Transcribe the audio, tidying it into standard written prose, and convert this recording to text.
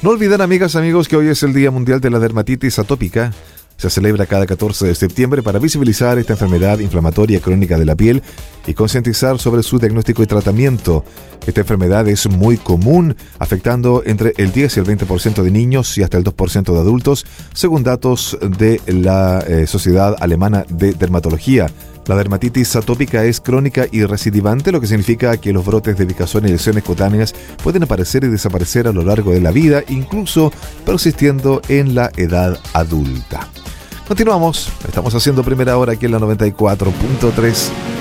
No olviden, amigas, amigos, que hoy es el Día Mundial de la Dermatitis Atópica. Se celebra cada 14 de septiembre para visibilizar esta enfermedad inflamatoria crónica de la piel y concientizar sobre su diagnóstico y tratamiento. Esta enfermedad es muy común, afectando entre el 10 y el 20% de niños y hasta el 2% de adultos, según datos de la Sociedad Alemana de Dermatología. La dermatitis atópica es crónica y recidivante, lo que significa que los brotes de picazón y lesiones cutáneas pueden aparecer y desaparecer a lo largo de la vida, incluso persistiendo en la edad adulta. Continuamos, estamos haciendo primera hora aquí en la 94.3